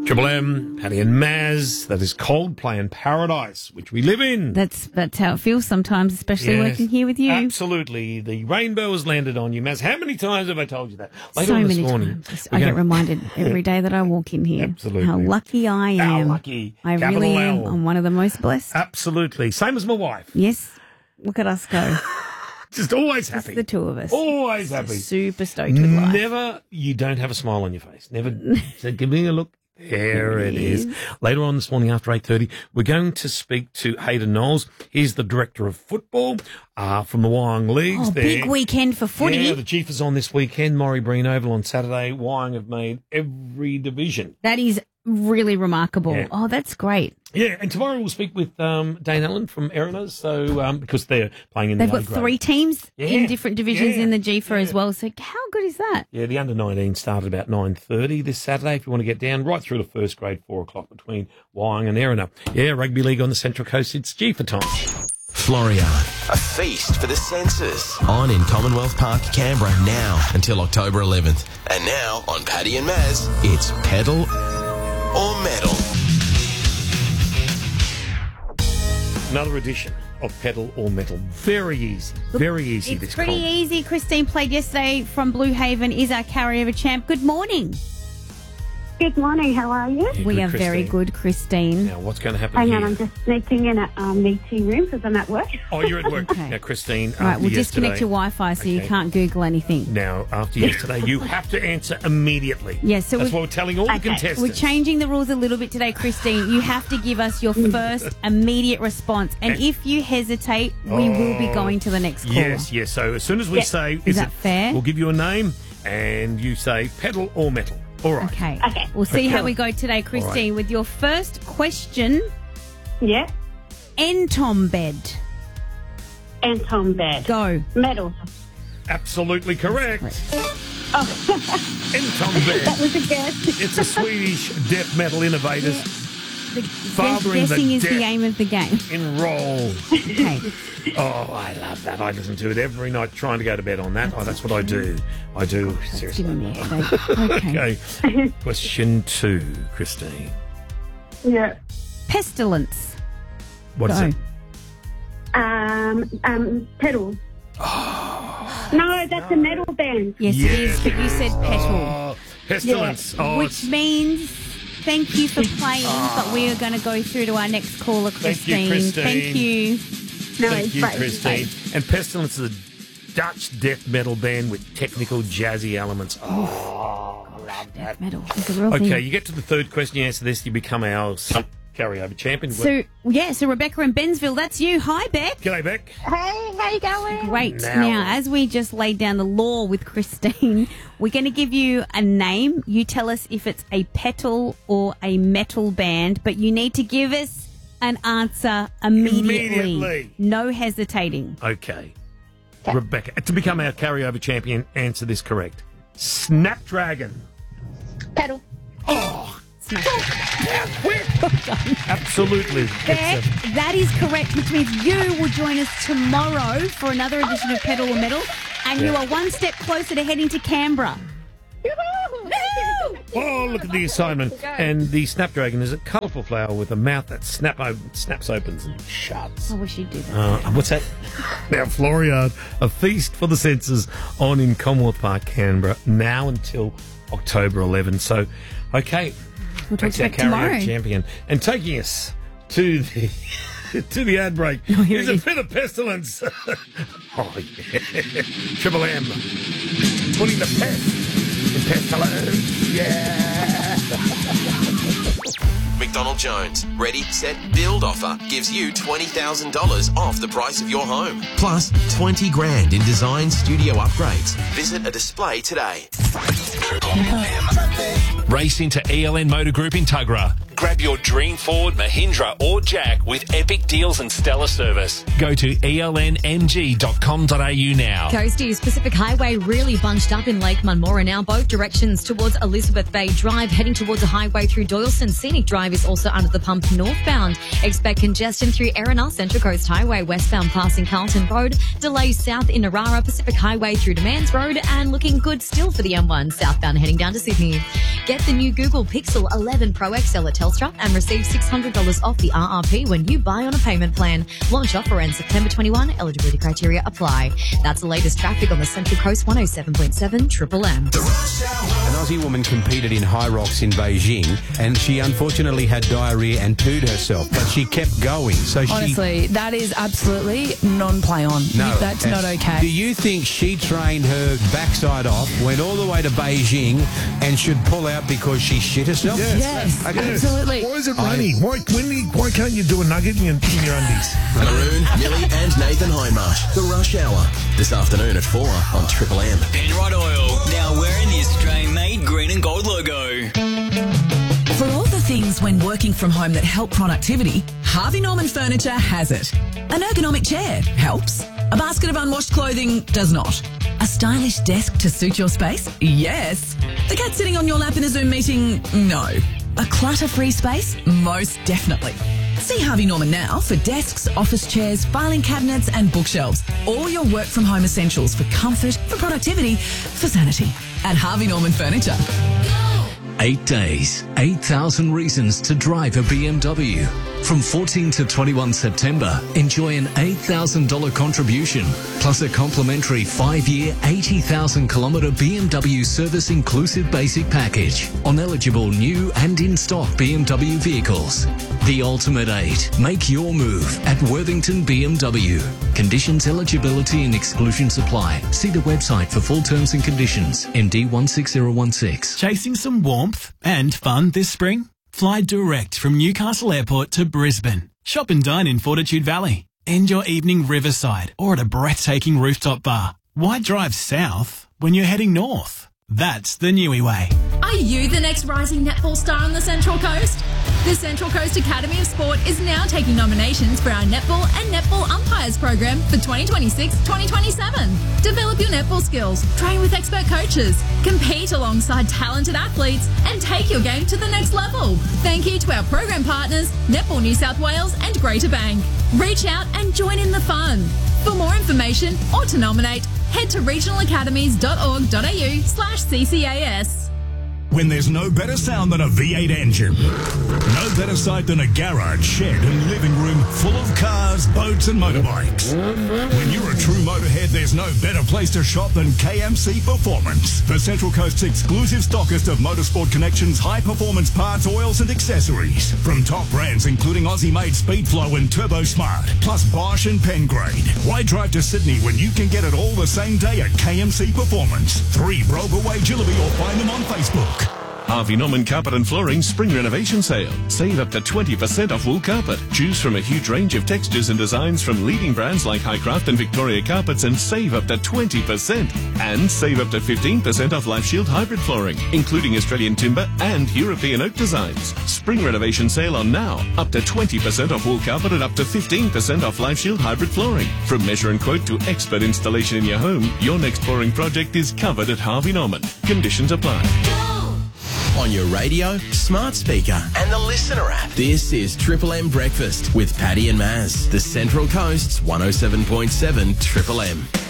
Triple M, Paddy and Maz. That is Coldplay in Paradise, which we live in. That's how it feels sometimes, especially working here with you. Absolutely. The rainbow has landed on you, Maz. How many times have I told you that? So many times. I get reminded every day that I walk in here. Absolutely. How lucky I am. How lucky. I really am. I'm one of the most blessed. Absolutely. Same as my wife. Yes. Look at us go. Just always happy. Just the two of us. Always happy. Super stoked with life. Never, you don't have a smile on your face. Never. So give me a look. There it is. Later on this morning after 8:30, we're going to speak to Hayden Knowles. He's the director of football from the Wyong Leagues. Oh, big weekend for footy. Yeah, the Chief is on this weekend. Morrie Breen Oval on Saturday. Wyong have made every division. That is really remarkable. Yeah. Oh, that's great. Yeah, and tomorrow we'll speak with Dane Allen from Erinas, so because they're playing in They've the got 3 teams in different divisions in the GFA as well. So how good is that? Yeah, the under-19 started about 9:30 this Saturday. If you want to get down right through to first grade, 4 o'clock between Wyong and Erina. Yeah, rugby league on the Central Coast. It's GFA time. Florian. A feast for the senses. On in Commonwealth Park, Canberra now until October 11th. And now on Paddy and Maz, it's Pedal or Metal. Another edition of Pedal or Metal. Very easy. Very easy. It's pretty easy. Christine played yesterday from Blue Haven, is our carryover champ. Good morning. Good morning. How are you? Yeah, We good, are very Christine. good, Christine. Now, what's going to happen Hang here? on, I'm just sneaking in a meeting room because I'm at work. Oh, you're at work. Okay. Now, Christine, Right, after we'll yesterday, disconnect your Wi-Fi so you Okay. can't Google anything. Now, after yesterday, you have to answer immediately. Yes, so That's what we're telling all the contestants. We're changing the rules a little bit today, Christine. You have to give us your first immediate response. And if you hesitate, we will be going to the next caller. Yes. So as soon as we say, Is that fair? We'll give you a name, and you say pedal or metal. All right. Okay. Okay. We'll see how Cool. we go today, Christine, with your first question. Yeah. Entom bed. Anton Bed. Go. Metal. Absolutely correct. Oh, Entom that Bed. was a guess. It's a Swedish death metal innovators. The Fathering the guessing is the deaf. aim of the game. Enroll. Okay. Oh, I love that. I listen to it every night trying to go to bed on that. That's what I do. I do. Seriously. Giving me a headache. Okay. Okay. Question 2, Christine. Yeah. Pestilence. What is Go. it? Pedal. No, that's a metal band. Yes, Yeah. it is, but you said petal. Oh, pestilence. Yeah. Oh, Which means thank you for playing, but we are going to go through to our next caller, Thank you, Christine. Christine. Thank you. No, Thank it's you, right. Christine. And Pestilence is a Dutch death metal band with technical jazzy elements. Oh, I love that. Metal is a real Okay, thing. you get to the third question. You answer this, you become our carryover champion. So Rebecca in Bensville, that's you. Hi, Beck. G'day, Beck. Hey, how you going? Great. Now- Now, as we just laid down the law with Christine, we're going to give you a name. You tell us if it's a petal or a metal band, but you need to give us an answer immediately. Immediately. No hesitating. Okay. Rebecca, to become our carryover champion, answer this correct. Snapdragon. Pedal. Smash it. Absolutely. Beck, that is correct, which means you will join us tomorrow for another edition of Pedal or Metal, and you are one step closer to heading to Canberra. Oh, look at the assignment. And the Snapdragon is a colourful flower with a mouth that snaps opens and shuts. I wish you'd do that. What's that? Now, Florian, a feast for the senses on in Commonwealth Park, Canberra, now until October 11. So, okay, We'll talk that's our to you tomorrow. carryover champion. And taking us to the to the ad break here is it a is. bit of pestilence. Oh, yeah. Triple M. Putting the pest in pestilence. Yeah. McDonald Jones, Ready, Set, Build offer gives you $20,000 off the price of your home. Plus 20 grand in design studio upgrades. Visit a display today. Race into ELN Motor Group in Tuggerah. Grab your dream Ford, Mahindra or Jack with epic deals and stellar service. Go to elnmg.com.au now. Coasties, Pacific Highway really bunched up in Lake Munmora now. Both directions towards Elizabeth Bay Drive, heading towards the highway through Doyleston. Scenic Drive is also under the pump northbound. Expect congestion through Erina, Central Coast Highway westbound passing Carlton Road. Delays south in Narara, Pacific Highway through Demands Road, and looking good still for the M1 southbound heading down to Sydney. Get the new Google Pixel 11 Pro XL at Telstra and receive $600 off the RRP when you buy on a payment plan. Launch offer ends September 21. Eligibility criteria apply. That's the latest traffic on the Central Coast 107.7 Triple M. An Aussie woman competed in high rocks in Beijing, and she unfortunately had diarrhea and pooed herself, but she kept going. So honestly, that is absolutely non-play on. No, that's not okay. Do you think she trained her backside off, went all the way to Beijing, and should pull out because she shit herself? Yes, absolutely. Why is it raining? Why can't you do a nugget in your undies? Maroon, Millie and Nathan Hindmarsh. The Rush Hour. This afternoon at 4 on Triple M. Penrod Oil, now wearing the Australian-made green and gold logo. For all the things when working from home that help productivity, Harvey Norman Furniture has it. An ergonomic chair helps. A basket of unwashed clothing does not. A stylish desk to suit your space? Yes. The cat sitting on your lap in a Zoom meeting? No. A clutter-free space? Most definitely. See Harvey Norman now for desks, office chairs, filing cabinets and bookshelves. All your work from home essentials for comfort, for productivity, for sanity. At Harvey Norman Furniture. 8 days, 8,000 reasons to drive a BMW. From 14 to 21 September, enjoy an $8,000 contribution, plus a complimentary 5-year, 80,000-kilometre BMW service-inclusive basic package on eligible new and in-stock BMW vehicles. The ultimate 8. Make your move at Worthington BMW. Conditions, eligibility and exclusion supply. See the website for full terms and conditions. MD 16016. Chasing some warmth and fun this spring? Fly direct from Newcastle Airport to Brisbane. Shop and dine in Fortitude Valley. End your evening riverside or at a breathtaking rooftop bar. Why drive south when you're heading north? That's the Newey way. Are you the next rising netball star on the Central Coast? The Central Coast Academy of Sport is now taking nominations for our netball and netball umpires program for 2026-2027. Develop your netball skills, train with expert coaches, compete alongside talented athletes, and take your game to the next level. Thank you to our program partners, Netball New South Wales and Greater Bank. Reach out and join in the fun. For more information or to nominate, head to regionalacademies.org.au/CCAS. When there's no better sound than a V8 engine. No better sight than a garage, shed and living room full of cars, boats and motorbikes. When you're a true motorhead, there's no better place to shop than KMC Performance. The Central Coast's exclusive stockist of Motorsport Connections high-performance parts, oils and accessories. From top brands including Aussie-made Speedflow and Turbo Smart, plus Bosch and Pengrade. Why drive to Sydney when you can get it all the same day at KMC Performance? 3 Broga Way, Jillaby, or find them on Facebook. Harvey Norman Carpet and Flooring Spring Renovation Sale. Save up to 20% off wool carpet. Choose from a huge range of textures and designs from leading brands like Highcraft and Victoria Carpets and save up to 20%. And save up to 15% off Life Shield hybrid flooring, including Australian timber and European oak designs. Spring Renovation Sale on now. Up to 20% off wool carpet and up to 15% off Life Shield hybrid flooring. From measure and quote to expert installation in your home, your next flooring project is covered at Harvey Norman. Conditions apply. On your radio, smart speaker, and the Listener app. This is Triple M Breakfast with Paddy and Maz, the Central Coast's 107.7 Triple M.